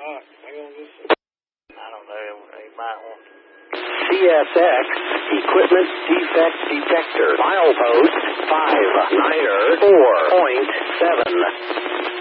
I don't know. They might want to. CSX Equipment Defect Detector. Milepost 594.7.